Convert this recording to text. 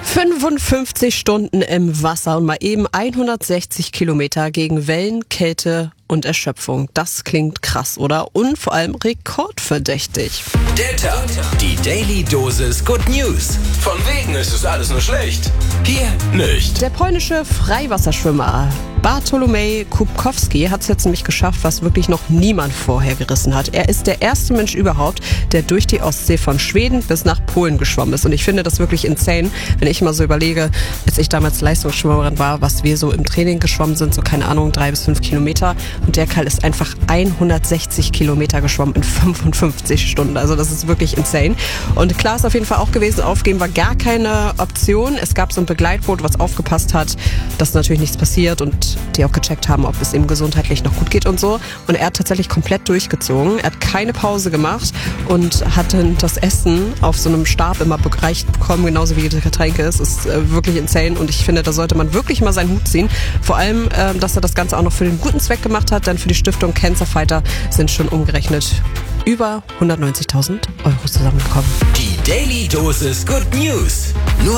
55 Stunden im Wasser und mal eben 160 Kilometer gegen Wellen, Kälte und Erschöpfung. Das klingt krass, oder? Und vor allem rekordverdächtig. Der Tag, die Daily Dosis Good News. Von wegen ist es alles nur schlecht. Hier nicht. Der polnische Freiwasserschwimmer Bartłomiej Kubkowski hat es jetzt nämlich geschafft, was wirklich noch niemand vorher gerissen hat. Er ist der erste Mensch überhaupt, der durch die Ostsee von Schweden bis nach Polen geschwommen ist. Und ich finde das wirklich insane, wenn ich mal so überlege, als ich damals Leistungsschwimmerin war, was wir so im Training geschwommen sind, so keine Ahnung, 3 bis 5 Kilometer. Und der Kerl ist einfach 160 Kilometer geschwommen in 55 Stunden. Also das ist wirklich insane. Und klar ist auf jeden Fall auch gewesen, aufgeben war gar keine Option. Es gab so ein Begleitboot, was aufgepasst hat, dass natürlich nichts passiert und die auch gecheckt haben, ob es ihm gesundheitlich noch gut geht und so. Und er hat tatsächlich komplett durchgezogen. Er hat keine Pause gemacht und hat dann das Essen auf so einem Stab immer gereicht bekommen, genauso wie die Getränke. Es ist wirklich insane und ich finde, da sollte man wirklich mal seinen Hut ziehen. Vor allem, dass er das Ganze auch noch für den guten Zweck gemacht hat, denn für die Stiftung Cancer Fighter sind schon umgerechnet über 190.000 € zusammengekommen. Die Daily Dosis Good News. Nur